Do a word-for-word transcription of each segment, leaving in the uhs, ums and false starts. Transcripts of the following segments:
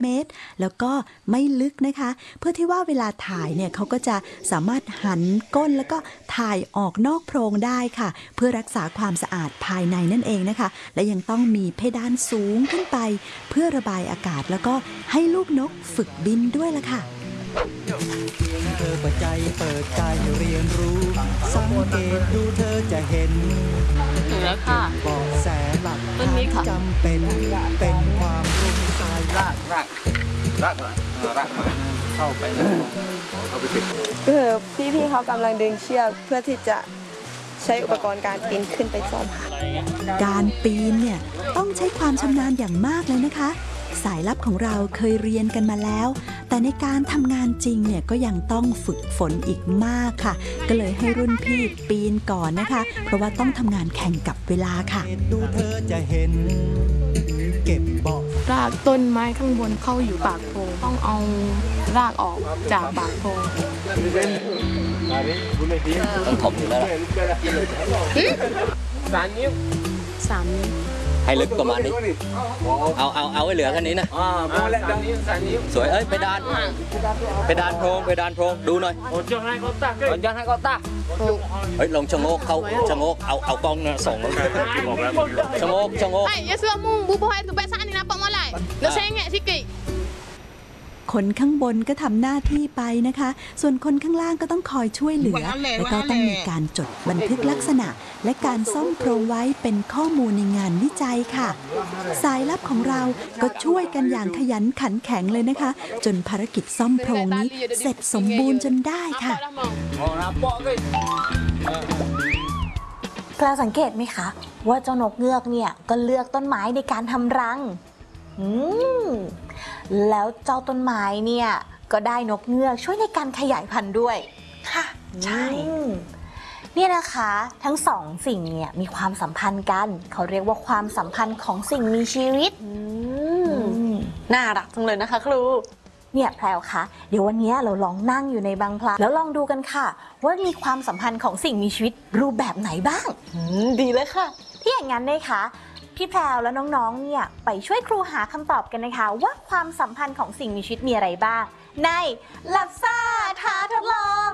เมตรแล้วก็ไม่ลึกนะคะเพื่อที่ว่าเวลาถ่ายเนี่ยเขาก็จะสามารถหันก้นแล้วก็ถ่ายออกนอกโพรงได้ค่ะเพื่อรักษาความสะอาดภายในนั่นเองนะคะและยังต้องมีเพดานสูงขึ้นไปเพื่อระบายอากาศแล้วก็ให้ลูกนกฝึกบินด้วยล่ะค่ะเธอเปิดใจเปิดใจเรียนรู้สังเกตดูเธอจะเห็นถึงแล้วค่ะบอกแสหลักฐานจำเป็นเป็นความรู้สายรากรากรากรากมาเข้าไปเข้าไปปิดคือพี่ๆเขากำลังดึงเชือกเพื่อที่จะใช้อุปกรณ์การปีนขึ้นไปซ่อมค่ะการปีนเนี่ยต้องใช้ความชำนาญอย่างมากเลยนะคะสายลับของเราเคยเรียนกันมาแล้วแต่ในการทำงานจริงเนี่ยก็ยังต้องฝึกฝนอีกมากค่ะก็เลยให้รุ่นพี่ปีนก่อนนะคะเพราะว่าต้องทำงานแข่งกับเวลาค่ะดูเธอจะเห็นเก็บบอกรากต้นไม้ข้างบนเข้าอยู่ปากโพรงต้องเอารากออกจากปากโพรงต้องถมอยู่แล้วล่ะสามนิ้วสามนิ้วให้ลึกประมาณนี้เอาเอาเอาไว้เหลือแค่นี้นะสวยเอ้ยไปดานไปดานโพรงไปดานโพรงดูหน่อยโอ้ยให้เขาตาโอ้ยให้เขาตาเฮ้ยลงชะโงกเขาชะโงกเอาเอากล้องเนี่ยส่งแล้วชะโงกชะโงกไอ้ยาเสื้อมุ้งบุบให้ทุกแปะซ่านี่นะปะมาไหลแล้วเซ็งไงที่กี่คนข้างบนก็ทำหน้าที่ไปนะคะส่วนคนข้างล่างก็ต้องคอยช่วยเหลือแล้วก็ต้องมีการจดบันทึกลักษณะและการซ่อมโพรงไว้เป็นข้อมูลในงานวิจัยค่ะสายลับของเราก็ช่วยกันอย่างขยันขันแข็งเลยนะคะจนภารกิจซ่อมโพรงนี้เสร็จสมบูรณ์จนได้ค่ะเราสังเกตไหมคะว่าเจ้านกเงือกเนี่ยก็เลือกต้นไม้ในการทำรังอืมแล้วเจ้าต้นไม้เนี่ยก็ได้นกเงือกช่วยในการขยายพันธุ์ด้วยค่ะใช่เนี่ยนะคะทั้งสองสิ่งเนี่ยมีความสัมพันธ์กันเขาเรียกว่าความสัมพันธ์ของสิ่งมีชีวิตน่ารักจังเลยนะคะครูเนี่ยแพรวคะเดี๋ยววันนี้เราลองนั่งอยู่ในบางพลังแล้วลองดูกันค่ะว่ามีความสัมพันธ์ของสิ่งมีชีวิตรูปแบบไหนบ้างดีเลยค่ะที่อย่างนั้นนะคะพี่แพรวและน้องๆเนี่ยไปช่วยครูหาคำตอบกันนะคะว่าความสัมพันธ์ของสิ่งมีชีวิตมีอะไรบ้างในหลับซ่าท้าทดลอง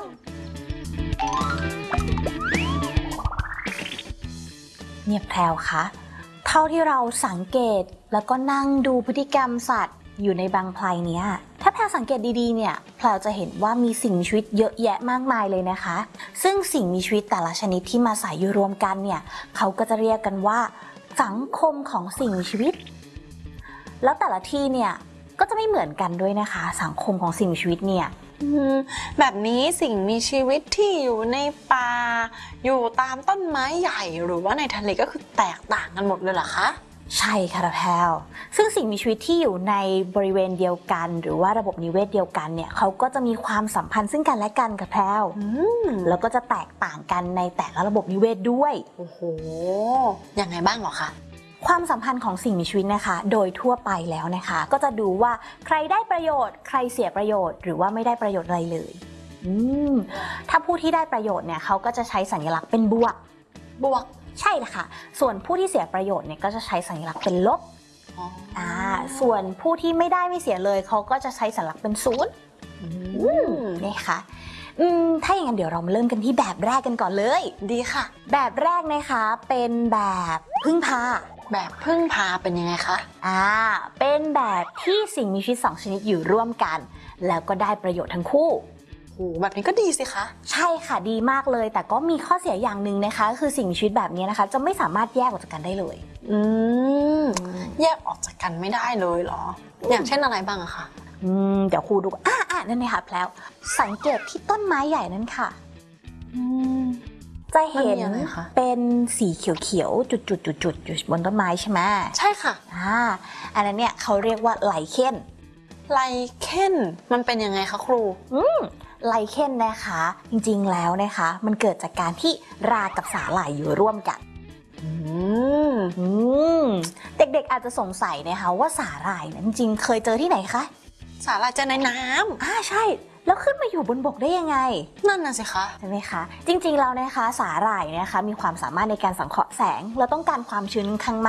เนี่ยแพรวคะเท่าที่เราสังเกตแล้วก็นั่งดูพฤติกรรมสัตว์อยู่ในบางไพลเนี้ยถ้าแพรวสังเกตดีๆเนี่ยแพรวจะเห็นว่ามีสิ่งมีชีวิตเยอะแยะมากมายเลยนะคะซึ่งสิ่งมีชีวิตแต่ละชนิดที่มาอาศัยอยู่รวมกันเนี่ยเขาก็จะเรียกกันว่าสังคมของสิ่งมีชีวิตแล้วแต่ละที่เนี่ยก็จะไม่เหมือนกันด้วยนะคะสังคมของสิ่งมีชีวิตเนี่ยแบบนี้สิ่งมีชีวิตที่อยู่ในป่าอยู่ตามต้นไม้ใหญ่หรือว่าในทะเลก็คือแตกต่างกันหมดเลยเหรอคะใช่ค่ะแพรวซึ่งสิ่งมีชีวิตที่อยู่ในบริเวณเดียวกันหรือว่าระบบนิเวศเดียวกันเนี่ยเขาก็จะมีความสัมพันธ์ซึ่งกันและกันค่ะแพรวแล้วก็จะแตกต่างกันในแต่ละระบบนิเวศด้วยโอ้โหยังไงบ้างหรอคะความสัมพันธ์ของสิ่งมีชีวิตนะคะโดยทั่วไปแล้วนะคะก็จะดูว่าใครได้ประโยชน์ใครเสียประโยชน์หรือว่าไม่ได้ประโยชน์อะไรเลยอืมถ้าผู้ที่ได้ประโยชน์เนี่ยเขาก็จะใช้สัญลักษณ์เป็นบวกบวกใช่ละค่ะส่วนผู้ที่เสียประโยชน์เนี่ยก็จะใช้สัญลักษณ์เป็นลบอ่าส่วนผู้ที่ไม่ได้ไม่เสียเลยเขาก็จะใช้สัญลักษณ์เป็นศูนย์นี่ค่ะอืมถ้าอย่างนั้นเดี๋ยวเรามาเริ่มกันที่แบบแรกกันก่อนเลยดีค่ะแบบแรกนะคะเป็นแบบพึ่งพาแบบพึ่งพาเป็นยังไงคะอ่าเป็นแบบที่สิ่งมีชีวิตสองชนิดอยู่ร่วมกันแล้วก็ได้ประโยชน์ทั้งคู่โอ้แบบนี้ก็ดีสิคะใช่ค่ะดีมากเลยแต่ก็มีข้อเสียอย่างหนึ่งนะคะคือสิ่งมีชีวิตแบบนี้นะคะจะไม่สามารถแยกออกจากกันได้เลยอืมแยกออกจากกันไม่ได้เลยเหรออย่างเช่นอะไรบ้างอะคะอืมเดี๋ยวครูดูอ่าอ่านั่นเลยค่ะแพลวสังเกตที่ต้นไม้ใหญ่นั้นค่ะอืมจะเห็นเป็นสีเขียวๆจุดๆๆๆอยู่บนต้นไม้ใช่ไหมใช่ค่ะอ่าอันนั้นเนี่ยเขาเรียกว่าไลเคนไลเคนมันเป็นยังไงคะครูอืมไลเคนนะคะจริงๆแล้วนะคะมันเกิดจากการที่รากกับสาหร่ายอยู่ร่วมกันอืมอืมเด็กๆอาจจะสงสัยนะคะว่าสาหร่ายนั้นจริงๆเคยเจอที่ไหนคะสาหร่ายเจอในน้ำอ่าใช่แล้วขึ้นมาอยู่บนบกได้ยังไงนั่นน่ะสิคะใช่ไหมคะจริงๆแล้วนะคะสาหร่ายนะคะมีความสามารถในการสังเคราะห์แสงและต้องการความชื้นค่อนข้างมาก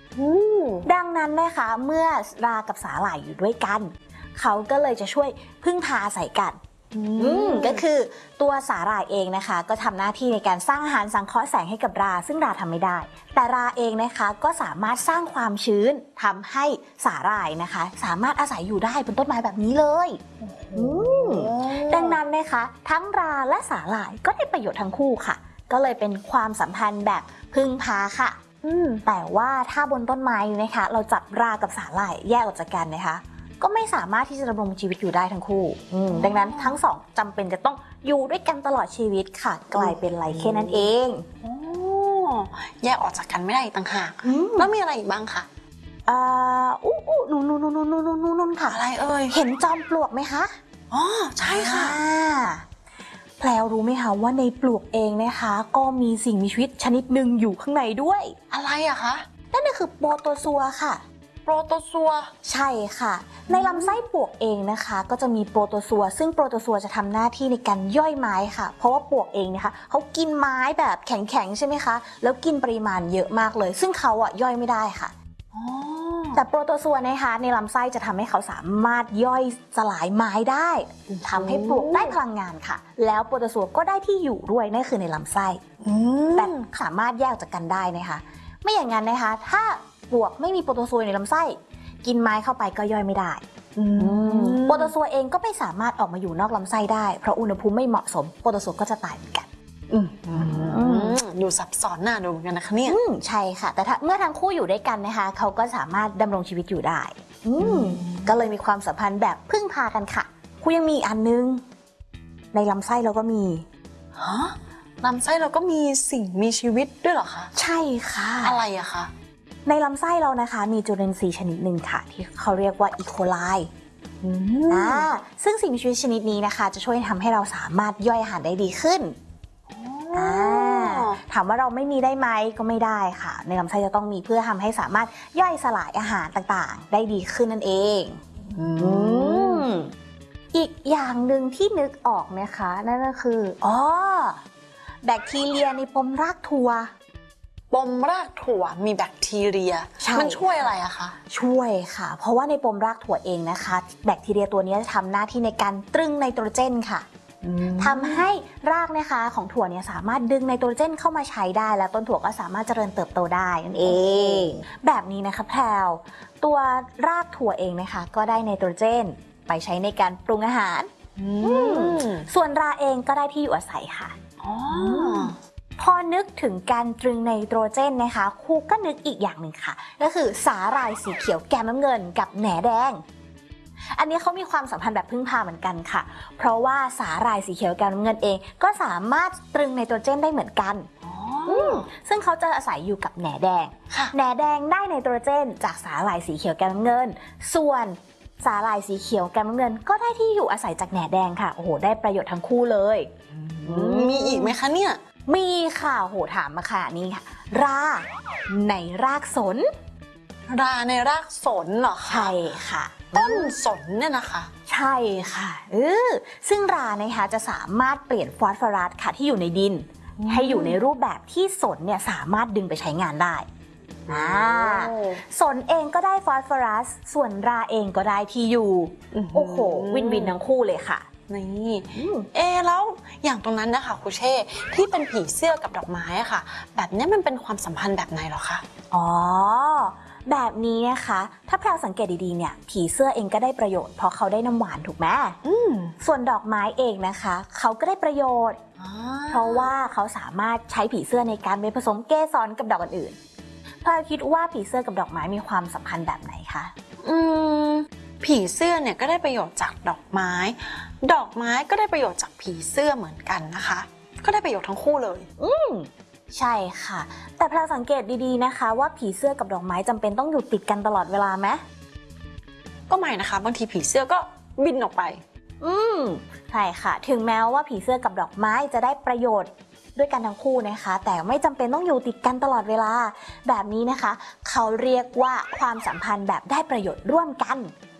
ดังนั้นนะคะเมื่อรากับสาหร่ายอยู่ด้วยกันเขาก็เลยจะช่วยพึ่งพาอาศัยกันก็คือตัวสาหร่ายเองนะคะก็ทำหน้าที่ในการสร้างอาหารสังเคราะห์แสงให้กับราซึ่งราทำไม่ได้แต่ราเองนะคะก็สามารถสร้างความชื้นทำให้สาหร่ายนะคะสามารถอาศัยอยู่ได้บนต้นไม้แบบนี้เลยดังนั้นนะคะทั้งราและสาหร่ายก็ได้ประโยชน์ทั้งคู่ค่ะก็เลยเป็นความสัมพันธ์แบบพึ่งพาค่ะแต่ว่าถ้าบนต้นไม้นะคะเราจับรากับสาหร่ายแยกออกจากกันนะคะก็ไม่สามารถที่จะดำรงชีวิตอยู่ได้ทั้งคู่ดังนั้นทั้งสองจำเป็นจะต้องอยู่ด้วยกันตลอดชีวิตค่ะกลายเป็นไลเคนนั่นเองแยกออกจากกันไม่ได้ต่างหากแล้วมีอะไรอีกบ้างคะอ่าอู้อู้นู่นนู่นนู่นนู่นนู่นนู่นค่ะอะไรเอ่ยเห็นจอมปลวกไหมคะอ๋อใช่ค่ะแพรวรู้ไหมคะว่าในปลวกเองนะคะก็มีสิ่งมีชีวิตชนิดหนึ่งอยู่ข้างในด้วยอะไรอะคะนั่นก็คือโปรโตซัวค่ะโปรโตซัวใช่ค่ะในลำไส้ปลวกเองนะคะก็จะมีโปรโตซัวซึ่งโปรโตซัวจะทำหน้าที่ในการย่อยไม้ค่ะเพราะว่าปลวกเองนะคะเขากินไม้แบบแข็งๆใช่ไหมคะแล้วกินปริมาณเยอะมากเลยซึ่งเขาอะย่อยไม่ได้ค่ะแต่โปรโตซัวนะคะในลำไส้จะทำให้เขาสามารถย่อยสลายไม้ได้ทำให้ปลวกได้พลังงานค่ะแล้วโปรโตซัวก็ได้ที่อยู่ด้วยนั่นคือในลำไส้แต่สามารถแยกจากกันได้นะคะไม่อย่างนั้นนะคะถ้าปลวกไม่มีโปรโตซัวในลำไส้กินไม้เข้าไปก็ย่อยไม่ได้โปรโตซัวเองก็ไม่สามารถออกมาอยู่นอกลำไส้ได้เพราะอุณหภูมิไม่เหมาะสมโปรโตซัวก็จะตายเหมือนกันดูซับซ้อนน่าดูเหมือนกันนะคะเนี่ยใช่ค่ะแต่ถ้าเมื่อทั้งคู่อยู่ด้วยกันนะคะเขาก็สามารถดำรงชีวิตอยู่ได้ก็เลยมีความสัมพันธ์แบบพึ่งพากันค่ะคุณยังมีอันนึงในลำไส้เราก็มีฮะลำไส้เราก็มีสิ่งมีชีวิตด้วยเหรอคะใช่ค่ะอะไรอะคะในลำไส้เรานะคะมีจุลินทรีย์ชนิดหนึ่งค่ะที่เขาเรียกว่าอีโคไลอ่าซึ่งสิ่งมีชีวิตชนิดนี้นะคะจะช่วยทำให้เราสามารถย่อยอาหารได้ดีขึ้นอ่าถามว่าเราไม่มีได้ไหมก็ไม่ได้ค่ะในลำไส้จะต้องมีเพื่อทำให้สามารถย่อยสลายอาหารต่างๆได้ดีขึ้นนั่นเองอืมอีกอย่างหนึ่งที่นึกออกนะคะนั่นก็คืออ๋อแบคทีเรียในปมรากถั่วปมรากถั่วมีแบคทีเรียมันช่วยอะไรอะคะช่วยค่ะเพราะว่าในปมรากถั่วเองนะคะแบคทีเรียตัวนี้จะทำหน้าที่ในการตรึงไนโตรเจนค่ะทำให้รากนะคะของถั่วเนี่ยสามารถดึงไนโตรเจนเข้ามาใช้ได้แล้วต้นถั่วก็สามารถเจริญเติบโตได้นั่นเองแบบนี้นะคะแพรวตัวรากถั่วเองนะคะก็ได้ไนโตรเจนไปใช้ในการปรุงอาหารส่วนราเองก็ได้ที่อยู่อาศัยค่ะพอนึกถึงการตรึงไนโตรเจนนะคะครูก็นึกอีกอย่างหนึ่งค่ะก็คือสาหร่ายสีเขียวแกมน้ำเงินกับแหนแดงอันนี้เขามีความสัมพันธ์แบบพึ่งพาเหมือนกันค่ะเพราะว่าสาหร่ายสีเขียวแกมน้ำเงินเองก็สามารถตรึงไนโตรเจนได้เหมือนกันซึ่งเขาจะอาศัยอยู่กับแหนแดงแหนแดงได้ไนโตรเจนจากสาหร่ายสีเขียวแกมน้ำเงินส่วนสาหร่ายสีเขียวแกมน้ำเงินก็ได้ที่อยู่อาศัยจากแหนแดงค่ะโอ้โหได้ประโยชน์ทั้งคู่เลยมีอีกไหมคะเนี่ยมีค่ะโหถามมาค่ะนี่ค่ะราในรากสนราในรากสนเหรอคะใช่ค่ะต้นสนเนี่ยนะคะใช่ค่ะเออซึ่งรานะคะจะสามารถเปลี่ยนฟอสฟอรัสค่ะที่อยู่ในดินให้อยู่ในรูปแบบที่สนเนี่ยสามารถดึงไปใช้งานได้อ่าสนเองก็ได้ฟอสฟอรัสส่วนราเองก็ได้ที่อยู่โอ้โหวินวินทั้งคู่เลยค่ะนี่เอแล้วอย่างตรงนั้นนะคะครูเช่ที่เป็นผีเสื้อกับดอกไม้อะค่ะแบบนี้มันเป็นความสัมพันธ์แบบไหนหรอคะอ๋อแบบนี้นะคะถ้าแพรวสังเกตดีๆเนี่ยผีเสื้อเองก็ได้ประโยชน์เพราะเขาได้น้ำหวานถูกไหมส่วนดอกไม้เองนะคะเขาก็ได้ประโยชน์เพราะว่าเขาสามารถใช้ผีเสื้อในการไปผสมเกสรกับดอกอื่นๆแพรวคิดว่าผีเสื้อกับดอกไม้มีความสัมพันธ์แบบไหนคะอืมผีเสื้อเนี่ยก็ได้ประโยชน์จากดอกไม้ดอกไม้ก็ได้ประโยชน์จากผีเสื้อเหมือนกันนะคะก็ได้ประโยชน์ทั้งคู่เลยอืมใช่ค่ะแต่แพรวสังเกตดีๆนะคะว่าผีเสื้อกับดอกไม้จำเป็นต้องอยู่ติดกันตลอดเวลาไหมก็ไม่นะคะบางทีผีเสื้อก็บินออกไปอืมใช่ค่ะถึงแม้ว่าผีเสื้อกับดอกไม้จะได้ประโยชน์ด้วยกันทั้งคู่นะคะแต่ไม่จำเป็นต้องอยู่ติดกันตลอดเวลาแบบนี้นะคะเขาเรียกว่าความสัมพันธ์แบบได้ประโยชน์ร่วมกัน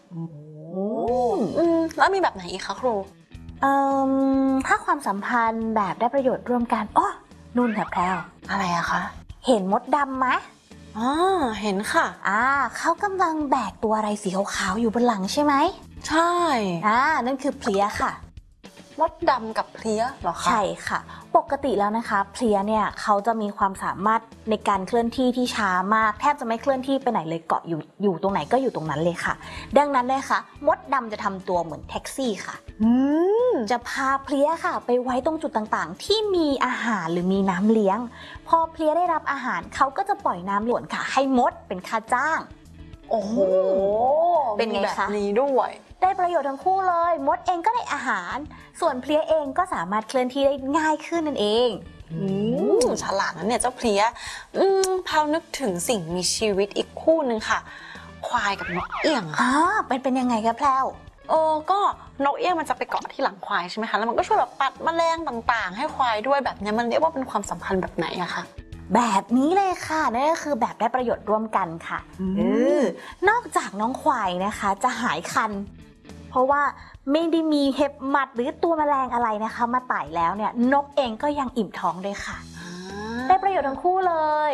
อืมแล้วมีแบบไหนอีกคะครูเอ่อถ้าความสัมพันธ์แบบได้ประโยชน์ร่วมกันอ๋อนู่นค่ะแพรวอะไรอะคะเห็นมดดำไหมอ๋อเห็นค่ะอ่าเขากำลังแบกตัวอะไรสีขาวๆอยู่บนหลังใช่ไหมใช่อ่านั่นคือเพลี้ยค่ะมดดำกับเพลี้ยเหรอคะใช่ค่ะปกติแล้วนะคะเพลี้ยเนี่ยเขาจะมีความสามารถในการเคลื่อนที่ที่ช้ามากแทบจะไม่เคลื่อนที่ไปไหนเลยเกาะอยู่อยู่ตรงไหนก็อยู่ตรงนั้นเลยค่ะดังนั้นเลยค่ะมดดำจะทำตัวเหมือนแท็กซี่ค่ะอืมจะพาเพลี้ยค่ะไปไว้ตรงจุดต่างๆที่มีอาหารหรือมีน้ำเลี้ยงพอเพลี้ยได้รับอาหารเขาก็จะปล่อยน้ำหลวนค่ะให้มดเป็นค่าจ้างโอ้โหเป็นไงคะแบบนี้ด้วยได้ประโยชน์ทั้งคู่เลยมดเองก็ได้อาหารส่วนเพลี้ยเองก็สามารถเคลื่อนที่ได้ง่ายขึ้นนั่นเองอืมฉลาดนะเนี่ยเจ้าเพลี้ยอืมพาวนึกถึงสิ่งมีชีวิตอีกคู่หนึ่งค่ะควายกับนกเอี้ยงอ่าเป็นเป็นยังไงครับแพรวโอ้ก็นกเอี้ยงมันจะไปเกาะที่หลังควายใช่ไหมคะแล้วมันก็ช่วยแบบปัดแมลงต่างๆให้ควายด้วยแบบนี้มันเรียกว่าเป็นความสัมพันธ์แบบไหนอะคะแบบนี้เลยค่ะนั่นก็คือแบบได้ประโยชน์ร่วมกันค่ะออนอกจากน้องควายนะคะจะหายคันเพราะว่าไม่ได้มีเห็บหมัดหรือตัวแมลงอะไรนะคะมาไต่แล้วเนี่ยนกเองก็ยังอิ่มท้องด้วยค่ะได้ประโยชน์ทั้งคู่เลย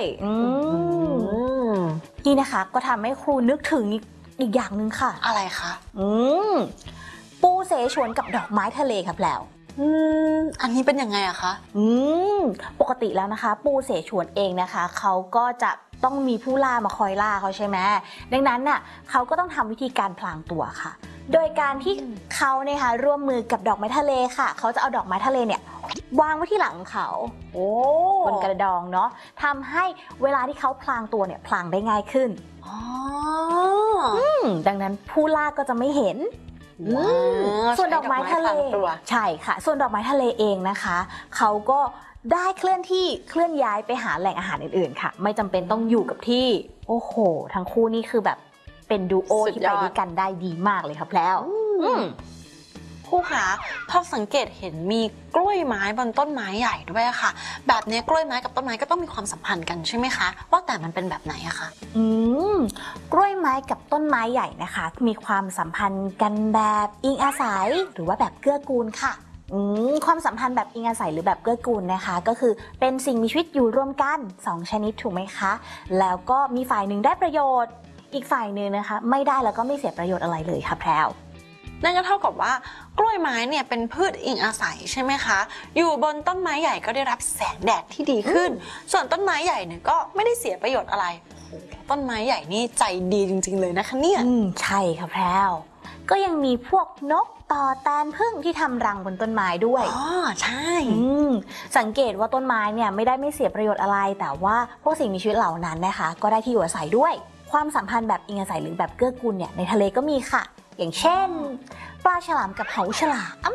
นี่นะคะก็ทำให้ครูนึกถึงอีกอย่างหนึ่งค่ะอะไรคะอืมปูเสฉวนกับดอกไม้ทะเลครับแล้วอืมอันนี้เป็นยังไงอะคะอืมปกติแล้วนะคะปูเสฉวนเองนะคะเขาก็จะต้องมีผู้ล่ามาคอยล่าเขาใช่ไหมดังนั้นน่ะเขาก็ต้องทำวิธีการพลางตัวค่ะโดยการที่เขาเนี่ยค่ะร่วมมือกับดอกไม้ทะเลค่ะเขาจะเอาดอกไม้ทะเลเนี่ยวางไว้ที่หลังเขาโอ้บนกระดองเนาะทำให้เวลาที่เขาพลางตัวเนี่ยพลางได้ง่ายขึ้นอ๋อดังนั้นผู้ล่าก็จะไม่เห็นส่วนดอกไม้ทะเลใช่ค่ะส่วนดอกไม้ทะเลเองนะคะเขาก็ได้เคลื่อนที่เคลื่อนย้ายไปหาแหล่งอาหารอื่นๆค่ะไม่จำเป็นต้องอยู่กับที่โอ้โหทั้งคู่นี่คือแบบเป็นดูโอที่ไปด้วยกันได้ดีมากเลยครับแล้วครูคะพอสังเกตเห็นมีกล้วยไม้บนต้นไม้ใหญ่ด้วยค่ะแบบนี้กล้วยไม้กับต้นไม้ก็ต้องมีความสัมพันธ์กันใช่ไหมคะว่าแต่มันเป็นแบบไหนอะคะอืมกล้วยไม้กับต้นไม้ใหญ่นะคะมีความสัมพันธ์กันแบบอิงอาศัยหรือว่าแบบเกื้อกูลค่ะอืมความสัมพันธ์แบบอิงอาศัยหรือแบบเกื้อกูลนะคะก็คือเป็นสิ่งมีชีวิตอยู่ร่วมกันสองชนิดถูกไหมคะแล้วก็มีฝ่ายหนึ่งได้ประโยชน์อีกฝ่ายหนึ่งนะคะไม่ได้แล้วก็ไม่เสียประโยชน์อะไรเลยค่ะแพรวนั่นก็เท่ากับว่ากล้วยไม้เนี่ยเป็นพืชอิงอาศัยใช่ไหมคะอยู่บนต้นไม้ใหญ่ก็ได้รับแสงแดดที่ดีขึ้นส่วนต้นไม้ใหญ่เนี่ยก็ไม่ได้เสียประโยชน์อะไรต้นไม้ใหญ่นี่ใจดีจริงๆเลยนะคะเนี่ยอืมใช่ค่ะแพรวก็ยังมีพวกนกต่อแตนผึ้งที่ทำรังบนต้นไม้ด้วยอ๋อใช่สังเกตว่าต้นไม้เนี่ยไม่ได้ไม่เสียประโยชน์อะไรแต่ว่าพวกสิ่งมีชีวิตเหล่านั้นนะคะก็ได้ที่อยู่อาศัยด้วยความสัมพันธ์แบบอิงอาศัยหรือแบบเกื้อกูลเนี่ยในทะเลก็มีค่ะอย่างเช่นปลาฉลามกับเหาฉลาม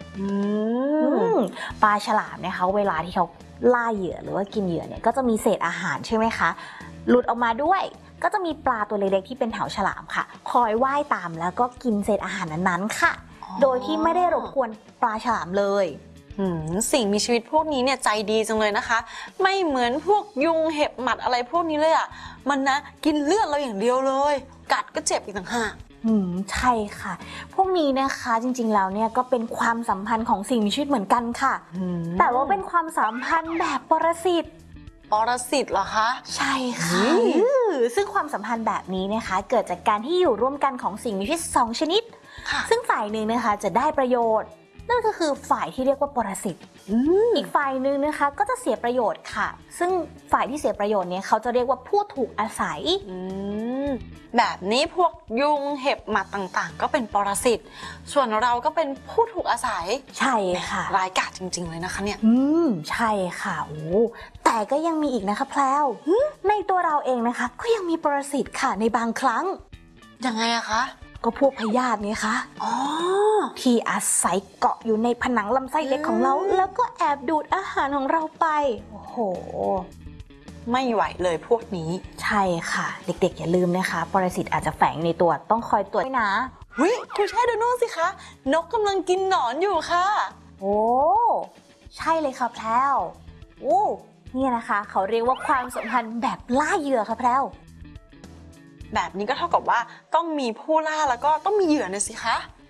ปลาฉลามนะคะเวลาที่เขาล่าเหยื่อหรือว่ากินเหยื่อเนี่ยก็จะมีเศษอาหารใช่ไหมคะหลุดออกมาด้วยก็จะมีปลาตัวเล็กๆที่เป็นเหาฉลามค่ะคอยว่ายตามแล้วก็กินเศษอาหารนั้นๆค่ะโดยที่ไม่ได้รบกวนปลาฉลามเลยสิ่งมีชีวิตพวกนี้เนี่ยใจดีจังเลยนะคะไม่เหมือนพวกยุงเห็บหมัดอะไรพวกนี้เลยอ่ะมันนะกินเลือดเราอย่างเดียวเลยกัดก็เจ็บอีกต่างหากอืมใช่ค่ะพวกนี้นะคะจริงๆแล้วเนี่ยก็เป็นความสัมพันธ์ของสิ่งมีชีวิตเหมือนกันค่ะแต่ว่าเป็นความสัมพันธ์แบบปรสิตปรสิตเหรอคะใช่ค่ะซึ่งความสัมพันธ์แบบนี้นะคะเกิดจากการที่อยู่ร่วมกันของสิ่งมีชีวิตสองชนิดซึ่งฝ่ายหนึ่งนะคะจะได้ประโยชน์นั่นก็คือฝ่ายที่เรียกว่าปรสิตอีกฝ่ายหนึ่งนะคะก็จะเสียประโยชน์ค่ะซึ่งฝ่ายที่เสียประโยชน์เนี่ยเขาจะเรียกว่าผู้ถูกอาศัยแบบนี้พวกยุงเห็บหมัดต่างๆก็เป็นปรสิตส่วนเราก็เป็นผู้ถูกอาศัยใช่ค่ะร้ายกาจจริงๆเลยนะคะเนี่ยอืมใช่ค่ะโอ้แต่ก็ยังมีอีกนะคะแพรวในตัวเราเองนะคะก็ยังมีปรสิตค่ะในบางครั้งยังไงอะคะก็พวกพยาธินี่คะอ๋อที่อาศัยเกาะอยู่ในผนังลำไส้เล็กของเราแล้วก็แอบดูดอาหารของเราไปโอ้โหไม่ไหวเลยพวกนี้ใช่ค่ะเด็กๆอย่าลืมนะคะปรสิตอาจจะแฝงในตัวต้องคอยตรวจด้วยนะเฮ้ยคุณแช่ดูนู่นสิคะนกกำลังกินหนอนอยู่ค่ะโอ้ใช่เลยค่ะแพรวโอ้นี่นะคะเขาเรียกว่าความสัมพันธ์แบบล่าเหยื่อค่ะแพรวแบบนี้ก็เท่ากับว่าต้องมีผู้ล่าแล้วก็ต้องมีเหยื่อนะสิคะ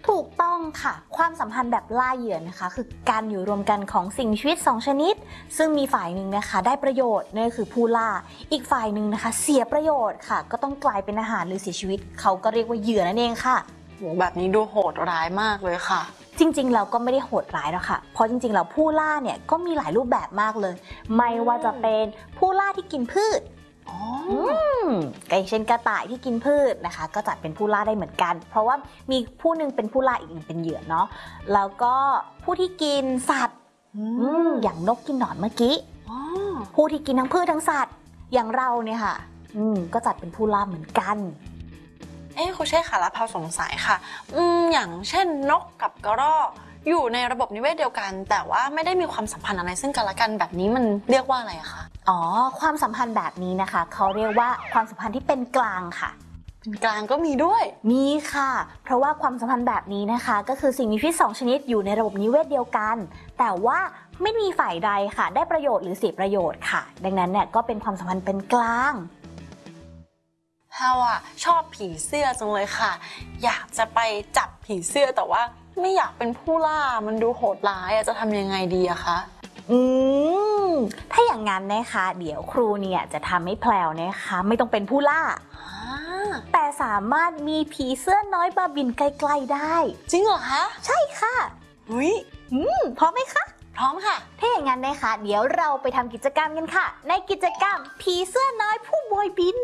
ถูกต้องค่ะความสัมพันธ์แบบล่าเหยื่อนะคะคือการอยู่รวมกันของสิ่งมีชีวิตสองชนิดซึ่งมีฝ่ายหนึ่งนะคะได้ประโยชน์นั่นก็คือผู้ล่าอีกฝ่ายหนึ่งนะคะเสียประโยชน์ค่ะก็ต้องกลายเป็นอาหารหรือเสียชีวิตเขาก็เรียกว่าเหยื่อนั่นเองค่ะโหแบบนี้ดูโหดร้ายมากเลยค่ะจริงๆเราก็ไม่ได้โหดร้ายหรอกค่ะเพราะจริงๆแล้วผู้ล่าเนี่ยก็มีหลายรูปแบบมากเลยไม่ว่าจะเป็นผู้ล่าที่กินพืชก็อย่างเช่นกระต่ายที่กินพืชนะคะก็จัดเป็นผู้ล่าได้เหมือนกันเพราะว่ามีผู้หนึ่งเป็นผู้ล่าอีกหนึ่งเป็นเหยื่อเนาะแล้วก็ผู้ที่กินสัตว์อย่างนกกินหนอนเมื่อกี้ผู้ที่กินทั้งพืชทั้งสัตว์อย่างเราเนี่ยค่ะก็จัดเป็นผู้ล่าเหมือนกันเอ้ครูเช่ค่ะแล้วพาสงสัยค่ะอืมอย่างเช่นนกกับกระรอกอยู่ในระบบนิเวศเดียวกันแต่ว่าไม่ได้มีความสัมพันธ์อะไรซึ่งกันและกันแบบนี้มันเรียกว่าอะไรอะคะอ๋อความสัมพันธ์แบบนี้นะคะเขาเรียกว่าความสัมพันธ์ที่เป็นกลางค่ะเป็นกลางก็มีด้วยมีค่ะเพราะว่าความสัมพันธ์แบบนี้นะคะก็คือสิ่งมีชีวิตสองชนิดอยู่ในระบบนิเวศเดียวกันแต่ว่าไม่มีฝ่ายใดค่ะได้ประโยชน์หรือเสียประโยชน์ค่ะดังนั้นเนี่ยก็เป็นความสัมพันธ์เป็นกลางเฮาอะชอบผีเสื้อจังเลยค่ะอยากจะไปจับผีเสื้อแต่ว่าไม่อยากเป็นผู้ล่ามันดูโหดร้ายจะทำยังไงดีอะคะอืมถ้าอย่างนั้นนะคะเดี๋ยวครูเนี่ยจะทำให้แพลวนะคะไม่ต้องเป็นผู้ล่าแต่สามารถมีผีเสื้อน้อยมาบินไกลๆได้จริงเหรอคะใช่ค่ะอุ้ยอืมพร้อมไหมคะพร้อมค่ะถ้าอย่างนั้นนะคะเดี๋ยวเราไปทำกิจกรรมกันค่ะในกิจกรรมผีเสื้อน้อยผู้โบยบิน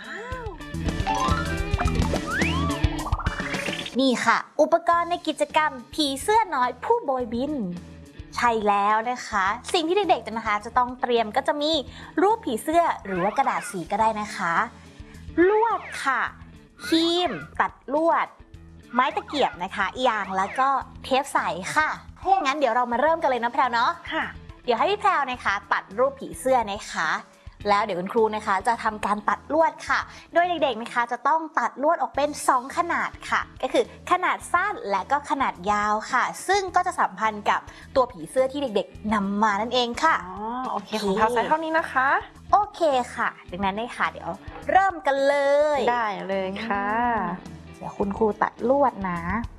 นี่ค่ะอุปกรณ์ในกิจกรรมผีเสื้อน้อยผู้โบยบินใช่แล้วนะคะสิ่งที่เด็กๆนะคะจะต้องเตรียมก็จะมีรูปผีเสื้อหรือว่ากระดาษสีก็ได้นะคะลวดค่ะครีมตัดลวดไม้ตะเกียบนะคะยางแล้วก็เทปใสค่ะถ้าอย่างนั้นเดี๋ยวเรามาเริ่มกันเลยนะแพรวเนาะค่ะเดี๋ยวให้พี่แพรวนะคะตัดรูปผีเสื้อนะคะแล้วเดี๋ยวคุณครูนะคะจะทำการตัดลวดค่ะโดยเด็กๆนะคะจะต้องตัดลวดออกเป็นสองขนาดค่ะก็คือขนาดสั้นและก็ขนาดยาวค่ะซึ่งก็จะสัมพันธ์กับตัวผีเสื้อที่เด็กๆนำมานั่นเองค่ะอ๋อโอเคของเราใช้เท่านี้นะคะโอเคค่ะดังนั้นได้ค่ะเดี๋ยวเริ่มกันเลยได้เลยค่ะเดี๋ยวคุณครูตัดลวดนะ